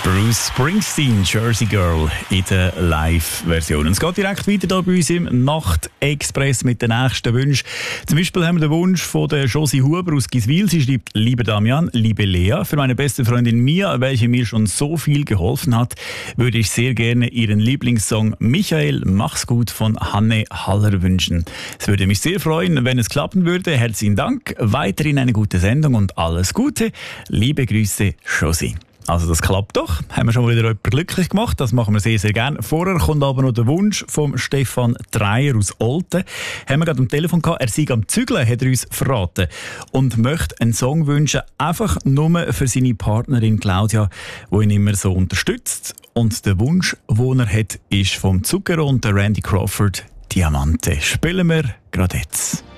Bruce Springsteen, Jersey Girl in der Live-Version. Es geht direkt weiter hier bei uns im Nacht-Express mit den nächsten Wünschen. Zum Beispiel haben wir den Wunsch von der Josie Huber aus Giswil. Sie schreibt: Lieber Damian, liebe Lea, für meine beste Freundin Mia, welche mir schon so viel geholfen hat, würde ich sehr gerne ihren Lieblingssong Michael, mach's gut von Hanne Haller wünschen. Es würde mich sehr freuen, wenn es klappen würde. Herzlichen Dank, weiterhin eine gute Sendung und alles Gute. Liebe Grüße, Josie. Also das klappt doch. Haben wir schon mal wieder jemanden glücklich gemacht. Das machen wir sehr, sehr gerne. Vorher kommt aber noch der Wunsch von Stefan Dreier aus Olten. Haben wir gerade am Telefon gehabt. Er sei am Zügeln, hat er uns verraten. Und möchte einen Song wünschen, einfach nur für seine Partnerin Claudia, die ihn immer so unterstützt. Und der Wunsch, den er hat, ist vom Zucchero und der Randy Crawford, Diamante. Spielen wir gerade jetzt.